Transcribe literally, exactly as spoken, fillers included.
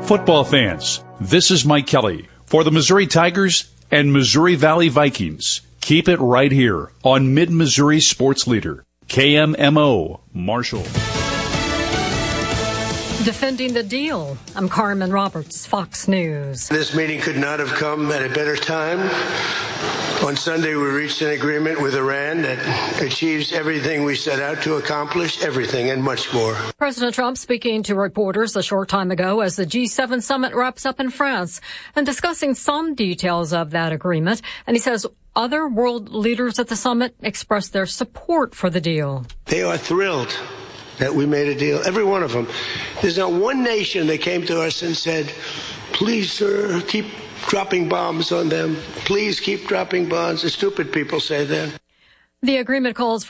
football fans, this is Mike Kelly for the Missouri Tigers and Missouri Valley Vikings. Keep it right here on Mid-Missouri Sports Leader, K M M O, Marshall. Defending the deal. I'm Carmen Roberts, Fox News. This meeting could not have come at a better time. On Sunday, we reached an agreement with Iran that achieves everything we set out to accomplish, everything and much more. President Trump speaking to reporters a short time ago as the G seven summit wraps up in France and discussing some details of that agreement. And he says other world leaders at the summit expressed their support for the deal. They are thrilled that we made a deal, every one of them. There's not one nation that came to us and said, please, sir, keep dropping bombs on them. Please keep dropping bombs. The stupid people say that. The agreement calls for